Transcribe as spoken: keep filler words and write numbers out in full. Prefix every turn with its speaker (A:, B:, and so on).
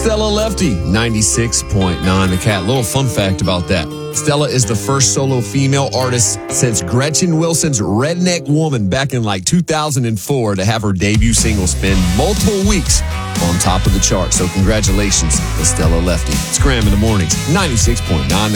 A: Stella Lefty, ninety-six point nine The Cat. Little fun fact about that. Stella is the first solo female artist since Gretchen Wilson's Redneck Woman back in like two thousand four to have her debut single spend multiple weeks on top of the chart. So congratulations to Stella Lefty. It's Graham in the Mornings, ninety-six point nine The